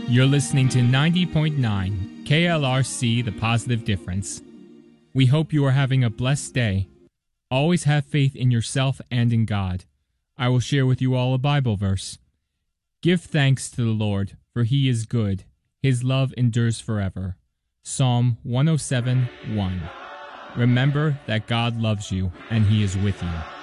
You're listening to 90.9 KLRC, The Positive Difference. We hope you are having a blessed day. Always have faith in yourself and in God. I will share with you all a Bible verse. Give thanks to the Lord, for he is good. His love endures forever. Psalm 107:1. Remember that God loves you and he is with you.